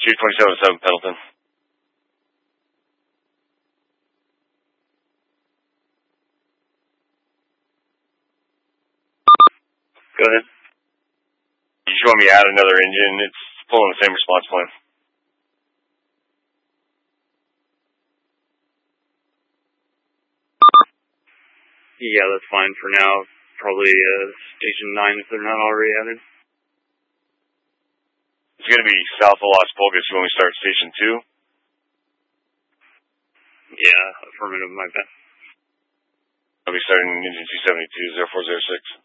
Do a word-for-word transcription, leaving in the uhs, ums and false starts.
two twenty-seven oh seven Pendleton. Go ahead. You just want me to add another engine? It's pulling the same response plan. Yeah, that's fine for now. Probably uh, Station nine if they're not already added. It's going to be south of Las Pulgas when we start Station two. Yeah, affirmative, my bad. I'll be starting engine two seventy-two, zero four zero six.